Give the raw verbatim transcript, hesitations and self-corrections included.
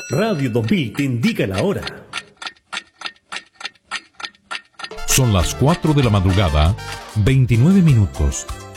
Radio dos mil te indica la hora. Son las cuatro de la madrugada, veintinueve minutos.